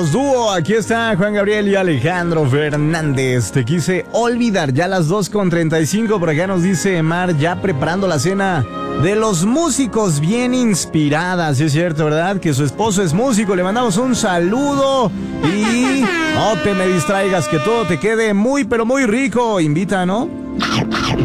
Los dúo, aquí está Juan Gabriel y Alejandro Fernández. Te quise olvidar, ya las 2:35. Por acá nos dice Mar, ya preparando la cena de los músicos, bien inspirada. Sí es cierto, ¿verdad? Que su esposo es músico. Le mandamos un saludo y no te me distraigas, que todo te quede muy, pero muy rico. Invita, ¿no?